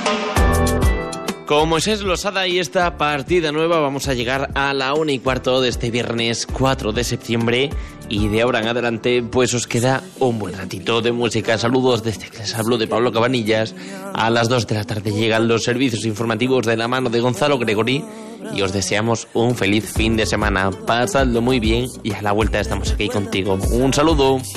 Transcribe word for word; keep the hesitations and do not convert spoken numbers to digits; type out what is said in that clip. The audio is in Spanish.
Como es Losada y esta partida nueva, vamos a llegar a la una y cuarto de este viernes cuatro de septiembre. Y de ahora en adelante, pues os queda un buen ratito de música. Saludos desde que les hablo de Pablo Cabanillas. A las dos de la tarde llegan los servicios informativos de la mano de Gonzalo Gregori. Y os deseamos un feliz fin de semana. Pasadlo muy bien y a la vuelta estamos aquí contigo. Un saludo.